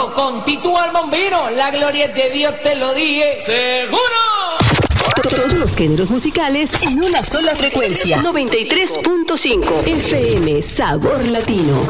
Eso, con Tito al bombino, la gloria de Dios te lo dije. ¡Seguro! Todos los géneros musicales en una sola frecuencia. 93.5 FM Sabor Latino.